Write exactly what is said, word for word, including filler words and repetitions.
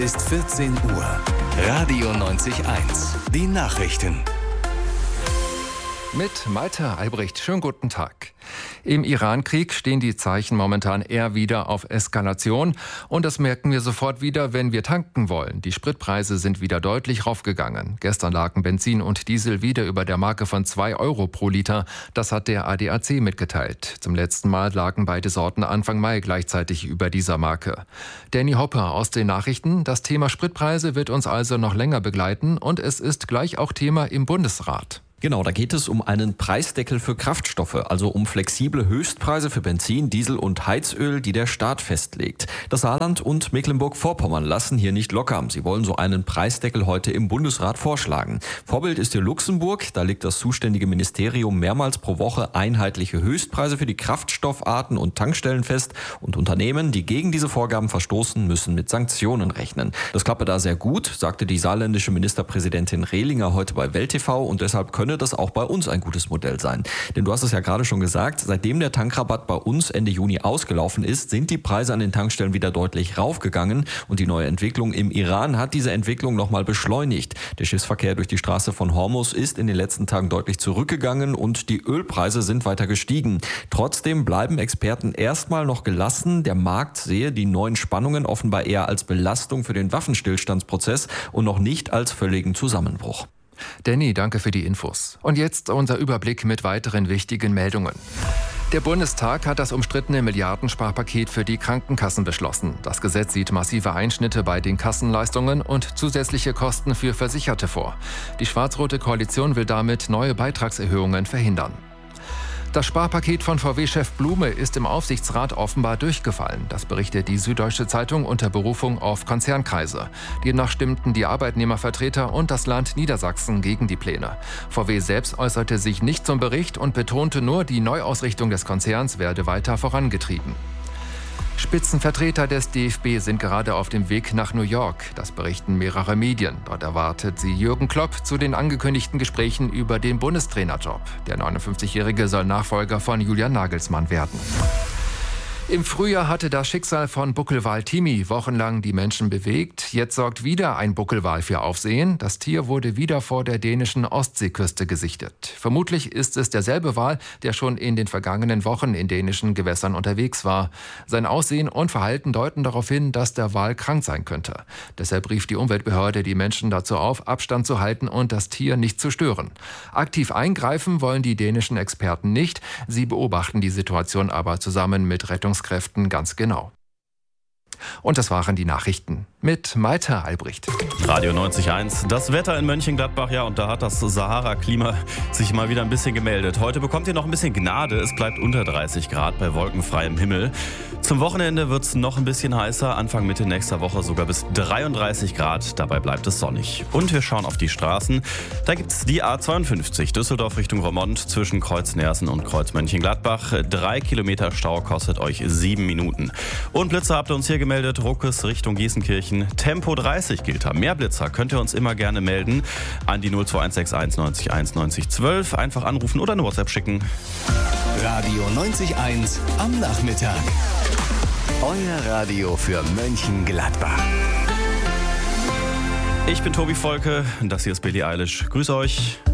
Ist vierzehn Uhr. Radio neunzig eins. Die Nachrichten. Mit Malte Albrecht. Schönen guten Tag. Im Iran-Krieg stehen die Zeichen momentan eher wieder auf Eskalation. Und das merken wir sofort wieder, wenn wir tanken wollen. Die Spritpreise sind wieder deutlich raufgegangen. Gestern lagen Benzin und Diesel wieder über der Marke von zwei Euro pro Liter. Das hat der A D A C mitgeteilt. Zum letzten Mal lagen beide Sorten Anfang Mai gleichzeitig über dieser Marke. Danny Hopper aus den Nachrichten. Das Thema Spritpreise wird uns also noch länger begleiten. Und es ist gleich auch Thema im Bundesrat. Genau, da geht es um einen Preisdeckel für Kraftstoffe, also um flexible Höchstpreise für Benzin, Diesel und Heizöl, die der Staat festlegt. Das Saarland und Mecklenburg-Vorpommern lassen hier nicht locker. Sie wollen so einen Preisdeckel heute im Bundesrat vorschlagen. Vorbild ist hier Luxemburg. Da legt das zuständige Ministerium mehrmals pro Woche einheitliche Höchstpreise für die Kraftstoffarten und Tankstellen fest. Und Unternehmen, die gegen diese Vorgaben verstoßen, müssen mit Sanktionen rechnen. Das klappe da sehr gut, sagte die saarländische Ministerpräsidentin Rehlinger heute bei Welt T V. Und deshalb können das auch bei uns ein gutes Modell sein. Denn du hast es ja gerade schon gesagt, seitdem der Tankrabatt bei uns Ende Juni ausgelaufen ist, sind die Preise an den Tankstellen wieder deutlich raufgegangen und die neue Entwicklung im Iran hat diese Entwicklung nochmal beschleunigt. Der Schiffsverkehr durch die Straße von Hormuz ist in den letzten Tagen deutlich zurückgegangen und die Ölpreise sind weiter gestiegen. Trotzdem bleiben Experten erstmal noch gelassen. Der Markt sehe die neuen Spannungen offenbar eher als Belastung für den Waffenstillstandsprozess und noch nicht als völligen Zusammenbruch. Danny, danke für die Infos. Und jetzt unser Überblick mit weiteren wichtigen Meldungen. Der Bundestag hat das umstrittene Milliardensparpaket für die Krankenkassen beschlossen. Das Gesetz sieht massive Einschnitte bei den Kassenleistungen und zusätzliche Kosten für Versicherte vor. Die schwarz-rote Koalition will damit neue Beitragserhöhungen verhindern. Das Sparpaket von V W-Chef Blume ist im Aufsichtsrat offenbar durchgefallen. Das berichtet die Süddeutsche Zeitung unter Berufung auf Konzernkreise. Demnach stimmten die Arbeitnehmervertreter und das Land Niedersachsen gegen die Pläne. V W selbst äußerte sich nicht zum Bericht und betonte nur, die Neuausrichtung des Konzerns werde weiter vorangetrieben. Spitzenvertreter des D F B sind gerade auf dem Weg nach New York. Das berichten mehrere Medien. Dort erwartet sie Jürgen Klopp zu den angekündigten Gesprächen über den Bundestrainerjob. Der neunundfünfzigjährige soll Nachfolger von Julian Nagelsmann werden. Im Frühjahr hatte das Schicksal von Buckelwal Timi wochenlang die Menschen bewegt. Jetzt sorgt wieder ein Buckelwal für Aufsehen. Das Tier wurde wieder vor der dänischen Ostseeküste gesichtet. Vermutlich ist es derselbe Wal, der schon in den vergangenen Wochen in dänischen Gewässern unterwegs war. Sein Aussehen und Verhalten deuten darauf hin, dass der Wal krank sein könnte. Deshalb rief die Umweltbehörde die Menschen dazu auf, Abstand zu halten und das Tier nicht zu stören. Aktiv eingreifen wollen die dänischen Experten nicht. Sie beobachten die Situation aber zusammen mit Rettungskräften ganz genau. Und das waren die Nachrichten mit Malte Albrecht. Radio neunzig eins. Das Wetter in Mönchengladbach, ja, und da hat das Sahara-Klima sich mal wieder ein bisschen gemeldet. Heute bekommt ihr noch ein bisschen Gnade. Es bleibt unter dreißig Grad bei wolkenfreiem Himmel. Zum Wochenende wird es noch ein bisschen heißer. Anfang Mitte nächster Woche sogar bis dreiunddreißig Grad. Dabei bleibt es sonnig. Und wir schauen auf die Straßen. Da gibt es die A zweiundfünfzig Düsseldorf Richtung Roermond zwischen Kreuz Neersen und Kreuz Mönchengladbach. Drei Kilometer Stau kostet euch sieben Minuten. Und Blitzer habt ihr uns hier gemeldet. Ruckes Richtung Gießenkirchen. Tempo dreißig gilt da. Mehr Blitzer könnt ihr uns immer gerne melden an die null zwei eins sechs eins neunzig eins neunzig zwölf. Einfach anrufen oder eine WhatsApp schicken. Radio neunzig eins am Nachmittag. Euer Radio für Mönchengladbach. Ich bin Tobi Volke, das hier ist Billie Eilish. Grüß euch.